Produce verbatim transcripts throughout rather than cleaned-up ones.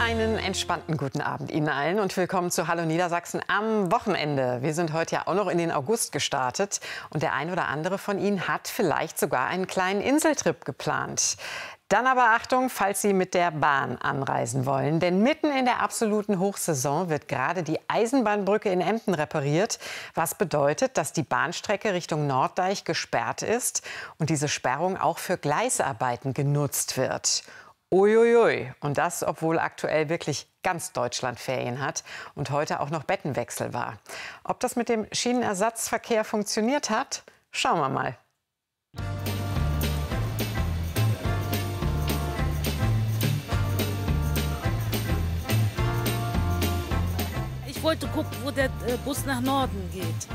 Einen entspannten guten Abend Ihnen allen und willkommen zu Hallo Niedersachsen am Wochenende. Wir sind heute ja auch noch in den August gestartet und der ein oder andere von Ihnen hat vielleicht sogar einen kleinen Inseltrip geplant. Dann aber Achtung, falls Sie mit der Bahn anreisen wollen. Denn mitten in der absoluten Hochsaison wird gerade die Eisenbahnbrücke in Emden repariert. Was bedeutet, dass die Bahnstrecke Richtung Norddeich gesperrt ist und diese Sperrung auch für Gleisarbeiten genutzt wird. Uiuiui. Und das, obwohl aktuell wirklich ganz Deutschland Ferien hat und heute auch noch Bettenwechsel war. Ob das mit dem Schienenersatzverkehr funktioniert hat, schauen wir mal. Ich wollte gucken, wo der Bus nach Norden geht.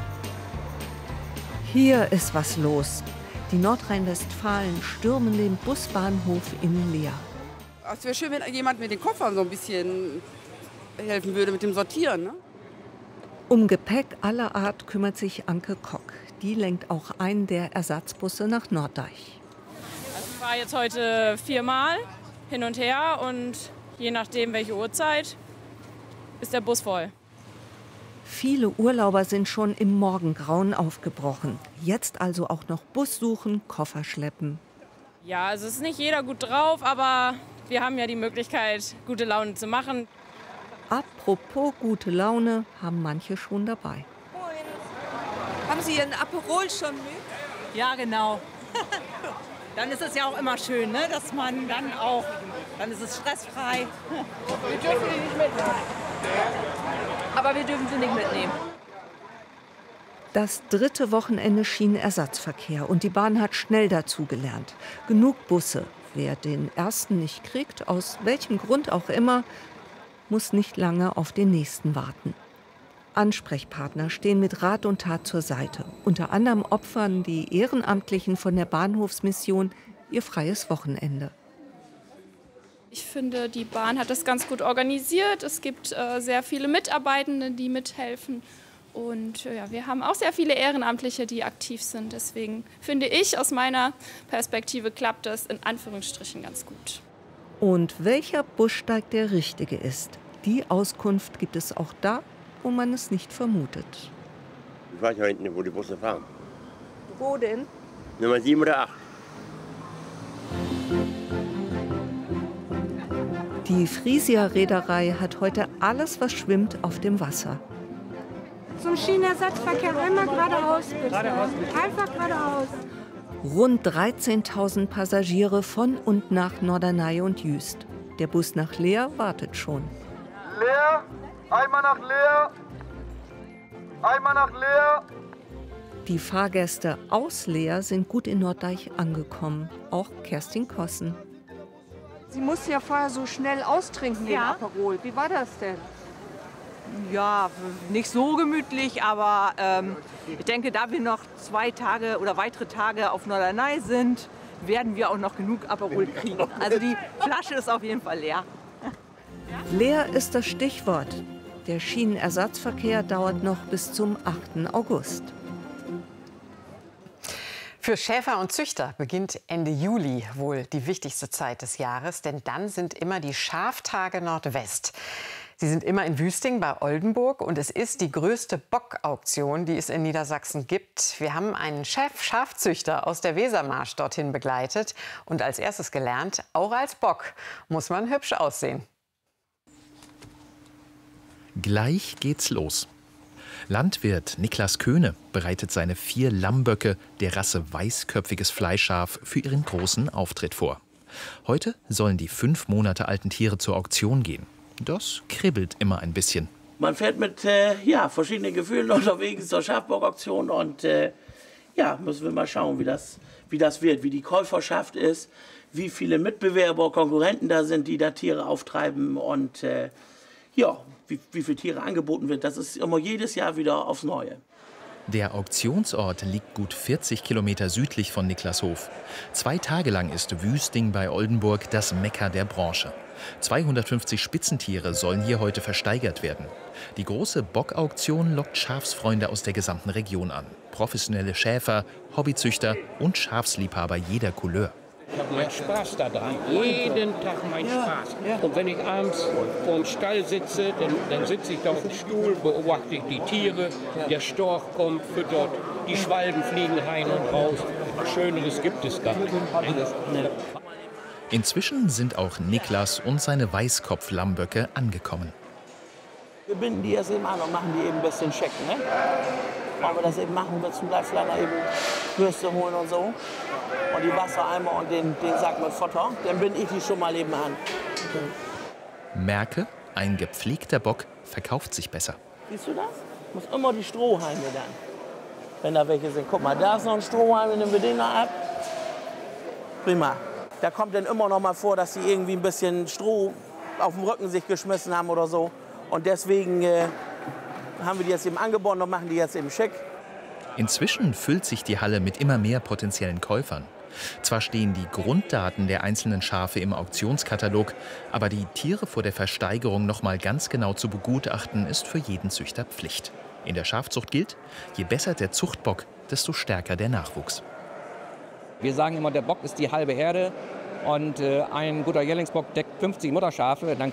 Hier ist was los. Die Nordrhein-Westfalen stürmen den Busbahnhof in Leer. Es wäre schön, wenn jemand mit den Koffern so ein bisschen helfen würde mit dem Sortieren. Ne? Um Gepäck aller Art kümmert sich Anke Kock. Die lenkt auch einen der Ersatzbusse nach Norddeich. Also ich fahre jetzt heute viermal hin und her und je nachdem, welche Uhrzeit, ist der Bus voll. Viele Urlauber sind schon im Morgengrauen aufgebrochen. Jetzt also auch noch Bus suchen, Koffer schleppen. Ja, also es ist nicht jeder gut drauf, aber wir haben ja die Möglichkeit, gute Laune zu machen. Apropos gute Laune, haben manche schon dabei. Moin. Haben Sie Ihren Aperol schon mit? Ja, genau. Dann ist es ja auch immer schön, ne? Dass man dann auch, dann ist es stressfrei. Wir dürfen die nicht mitnehmen. Aber wir dürfen sie nicht mitnehmen. Das dritte Wochenende Schienenersatzverkehr und die Bahn hat schnell dazugelernt. Genug Busse. Wer den ersten nicht kriegt, aus welchem Grund auch immer, muss nicht lange auf den nächsten warten. Ansprechpartner stehen mit Rat und Tat zur Seite. Unter anderem opfern die Ehrenamtlichen von der Bahnhofsmission ihr freies Wochenende. Ich finde, die Bahn hat das ganz gut organisiert. Es gibt äh, sehr viele Mitarbeitende, die mithelfen. Und äh, ja, wir haben auch sehr viele Ehrenamtliche, die aktiv sind. Deswegen finde ich, aus meiner Perspektive klappt das in Anführungsstrichen ganz gut. Und welcher Bussteig der richtige ist, die Auskunft gibt es auch da, wo man es nicht vermutet. Ich weiß ja hinten, wo die Busse fahren. Wo denn? Nummer sieben oder acht. Die Frisia Reederei hat heute alles, was schwimmt, auf dem Wasser. Zum Schienenersatzverkehr einmal geradeaus, bitte. Geradeaus, bitte. Einfach geradeaus. Rund dreizehntausend Passagiere von und nach Norderney und Jüst. Der Bus nach Leer wartet schon. Leer, einmal nach Leer, einmal nach Leer. Die Fahrgäste aus Leer sind gut in Norddeich angekommen. Auch Kerstin Kossen. Sie musste ja vorher so schnell austrinken, den Ja. Aperol. Wie war das denn? Ja, nicht so gemütlich, aber ähm, ich denke, da wir noch zwei Tage oder weitere Tage auf Norderney sind, werden wir auch noch genug Aperol kriegen. Also die Flasche ist auf jeden Fall leer. Leer ist das Stichwort. Der Schienenersatzverkehr dauert noch bis zum achten August. Für Schäfer und Züchter beginnt Ende Juli wohl die wichtigste Zeit des Jahres, denn dann sind immer die Schaftage Nordwest. Sie sind immer in Wüsting bei Oldenburg und es ist die größte Bockauktion, die es in Niedersachsen gibt. Wir haben einen Chef-Schafzüchter aus der Wesermarsch dorthin begleitet und als erstes gelernt, auch als Bock muss man hübsch aussehen. Gleich geht's los. Landwirt Niklas Köhne bereitet seine vier Lammböcke der Rasse weißköpfiges Fleischschaf für ihren großen Auftritt vor. Heute sollen die fünf Monate alten Tiere zur Auktion gehen. Das kribbelt immer ein bisschen. Man fährt mit äh, ja, verschiedenen Gefühlen unterwegs zur Schafbock-Auktion und äh, ja, müssen wir mal schauen, wie das, wie das wird, wie die Käuferschaft ist, wie viele Mitbewerber, Konkurrenten da sind, die da Tiere auftreiben und äh, ja, wie, wie viele Tiere angeboten wird. Das ist immer jedes Jahr wieder aufs Neue. Der Auktionsort liegt gut vierzig Kilometer südlich von Niklashof. Zwei Tage lang ist Wüsting bei Oldenburg das Mekka der Branche. zweihundertfünfzig Spitzentiere sollen hier heute versteigert werden. Die große Bockauktion lockt Schafsfreunde aus der gesamten Region an. Professionelle Schäfer, Hobbyzüchter und Schafsliebhaber jeder Couleur. Ich habe meinen Spaß daran. Jeden Tag meinen Spaß. Und wenn ich abends vorm Stall sitze, dann, dann sitze ich da auf dem Stuhl, beobachte ich die Tiere. Der Storch kommt, füttert, die Schwalben fliegen rein und raus. Schöneres gibt es gar nicht. Inzwischen sind auch Niklas und seine Weißkopf-Lammböcke angekommen. Wir binden die jetzt eben an und machen die eben ein bisschen schick, ne? Wollen wir das eben machen, wir zum Gleifleiner eben Würste holen und so. Und die Wassereimer und den, den Sack mit Futter, dann binde ich die schon mal eben an. Merke, ein gepflegter Bock verkauft sich besser. Siehst du das? Muss immer die Strohhalme dann, wenn da welche sind. Guck mal, da ist noch ein Strohhalm, nehmen wir den noch ab. Prima. Da kommt dann immer noch mal vor, dass sie irgendwie ein bisschen Stroh auf dem Rücken sich geschmissen haben oder so. Und deswegen äh, haben wir die jetzt eben angebunden und machen die jetzt eben schick. Inzwischen füllt sich die Halle mit immer mehr potenziellen Käufern. Zwar stehen die Grunddaten der einzelnen Schafe im Auktionskatalog, aber die Tiere vor der Versteigerung noch mal ganz genau zu begutachten, ist für jeden Züchter Pflicht. In der Schafzucht gilt, je besser der Zuchtbock, desto stärker der Nachwuchs. Wir sagen immer, der Bock ist die halbe Herde und äh, ein guter Jährlingsbock deckt fünfzig Mutterschafe. Dann